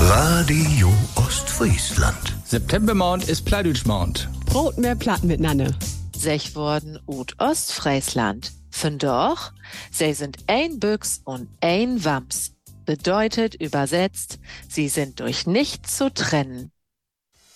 Radio Ostfriesland. Septembermond ist Plattdütschmond. Brot mehr Platten mit Nanne. Sech worden ut Ostfriesland. Doch, sie sind ein Büchs und ein Wams. Bedeutet übersetzt, sie sind durch nichts zu trennen.